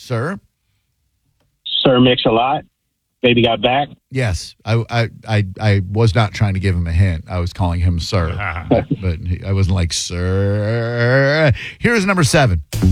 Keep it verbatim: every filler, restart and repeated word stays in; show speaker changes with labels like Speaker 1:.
Speaker 1: Sir?
Speaker 2: Sir Mix-a-Lot. Baby Got Back.
Speaker 1: Yes. I, I, I, I was not trying to give him a hint. I was calling him Sir. But he, I wasn't like, Sir. Here's number seven.